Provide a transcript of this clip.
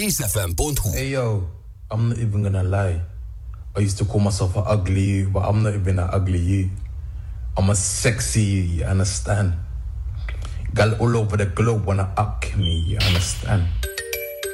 BaseFM.hu. Hey yo, I'm not even gonna lie. I used to call myself an ugly you, but I'm not even an ugly you. I'm a sexy you, you understand? Girl all over the globe wanna up me, you understand?